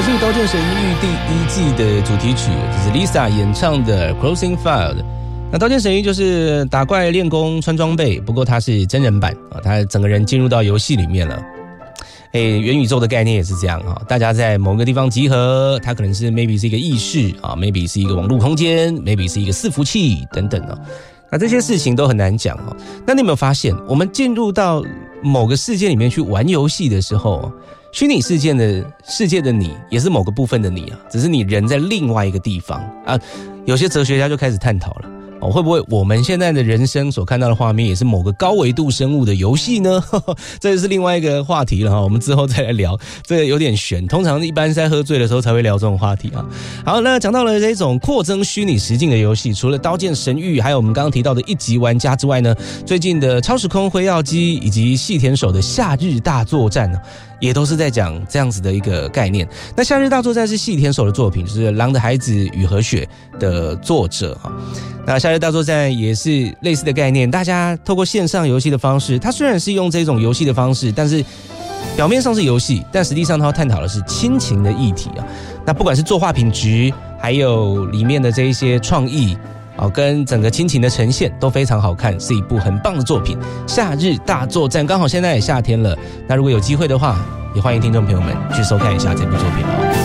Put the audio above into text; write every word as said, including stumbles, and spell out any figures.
来自于《刀剑神域》第一季的主题曲，这是 Lisa 演唱的 Crossing Fire。那《刀剑神域》就是打怪练功穿装备，不过它是真人版啊，它整个人进入到游戏里面了。诶，元宇宙的概念也是这样哈，大家在某个地方集合，它可能是 maybe 是一个意识啊 ，maybe 是一个网络空间 ，maybe 是一个伺服器等等啊。那这些事情都很难讲哈。那你有没有发现，我们进入到某个世界里面去玩游戏的时候，虚拟世界的世界的你也是某个部分的你啊，只是你人在另外一个地方啊。有些哲学家就开始探讨了。哦，会不会我们现在的人生所看到的画面也是某个高维度生物的游戏呢？这是另外一个话题了哈，我们之后再来聊，这个有点悬。通常一般是在喝醉的时候才会聊这种话题啊。好，那讲到了这种扩增虚拟实境的游戏，除了《刀剑神域》，还有我们刚刚提到的一级玩家之外呢，最近的《超时空辉耀姬》以及细田守的《夏日大作战》呢，也都是在讲这样子的一个概念。那《夏日大作战》是细田守的作品，就是《狼的孩子与和雪》的作者哈。那《夏日大作战》也是类似的概念，大家透过线上游戏的方式，它虽然是用这种游戏的方式，但是表面上是游戏，但实际上它要探讨的是亲情的议题啊。那不管是作画品质，还有里面的这一些创意啊，跟整个亲情的呈现都非常好看，是一部很棒的作品。《夏日大作战》刚好现在也夏天了，那如果有机会的话，也欢迎听众朋友们去收看一下这部作品哦。